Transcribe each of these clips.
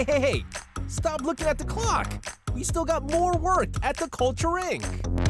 Hey, stop looking at the clock. We still got more work at the Culture Inc.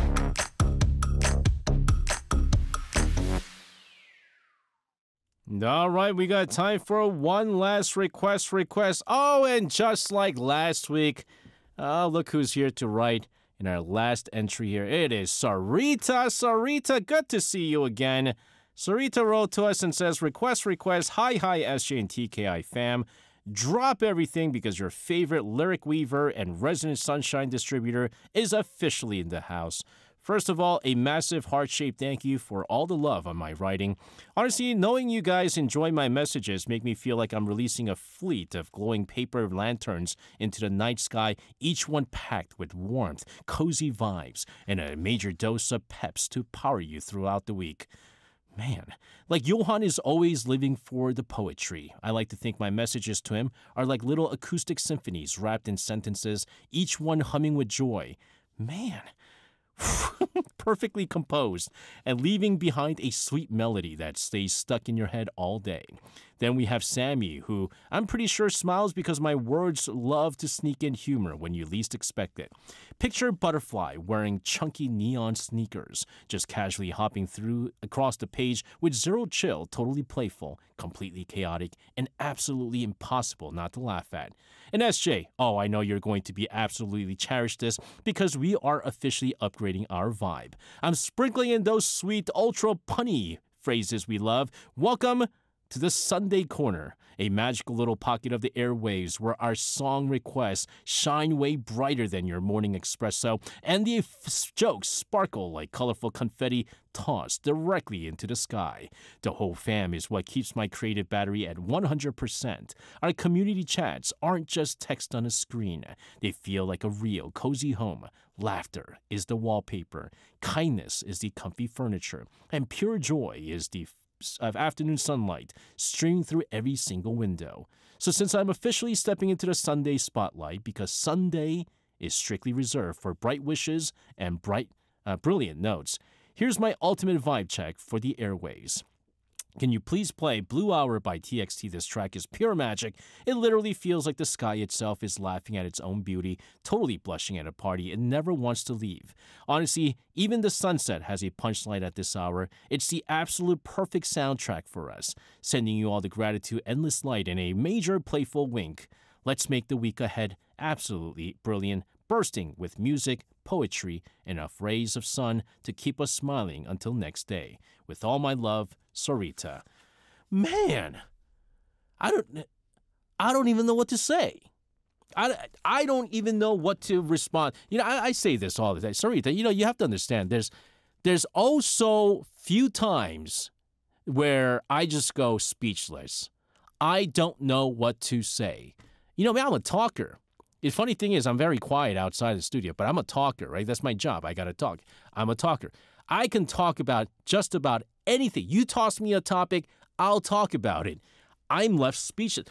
All right, we got time for one last request. Oh, and just like last week, look who's here to write in our last entry here. It is Sarita. Sarita, good to see you again. Sarita wrote to us and says, request. Hi, SJ and TKI fam. Drop everything because your favorite lyric weaver and resident sunshine distributor is officially in the house. First of all, a massive heart-shaped thank you for all the love on my writing. Honestly, knowing you guys enjoy my messages make me feel like I'm releasing a fleet of glowing paper lanterns into the night sky, each one packed with warmth, cozy vibes, and a major dose of peps to power you throughout the week. Man, like Johan is always living for the poetry. I like to think my messages to him are like little acoustic symphonies wrapped in sentences, each one humming with joy. Man, perfectly composed and leaving behind a sweet melody that stays stuck in your head all day. Then we have Sammy, who I'm pretty sure smiles because my words love to sneak in humor when you least expect it. Picture Butterfly wearing chunky neon sneakers, just casually hopping through across the page with zero chill, totally playful, completely chaotic, and absolutely impossible not to laugh at. And SJ, oh, I know you're going to be absolutely cherish this because we are officially upgrading our vibe. I'm sprinkling in those sweet, ultra punny phrases we love. Welcome to the Sunday Corner, a magical little pocket of the airwaves where our song requests shine way brighter than your morning espresso and the jokes sparkle like colorful confetti tossed directly into the sky. The whole fam is what keeps my creative battery at 100%. Our community chats aren't just text on a screen. They feel like a real cozy home. Laughter is the wallpaper, kindness is the comfy furniture, and pure joy is the of afternoon sunlight streaming through every single window. So since I'm officially stepping into the Sunday spotlight because Sunday is strictly reserved for bright wishes and brilliant notes, here's my ultimate vibe check for the airways. Can you please play Blue Hour by TXT? This track is pure magic. It literally feels like the sky itself is laughing at its own beauty, totally blushing at a party, and never wants to leave. Honestly, even the sunset has a punchline at this hour. It's the absolute perfect soundtrack for us, sending you all the gratitude, endless light, and a major playful wink. Let's make the week ahead absolutely brilliant, bursting with music, poetry, and enough rays of sun to keep us smiling until next day. With all my love, Sarita. Man, I don't even know what to say. I don't even know what to respond. I say this all the time. Sarita, you have to understand there's also few times where I just go speechless. I don't know what to say. I'm a talker. The funny thing is I'm very quiet outside the studio, but I'm a talker, right? That's my job. I got to talk. I'm a talker. I can talk about just about anything. You toss me a topic, I'll talk about it. I'm left speechless.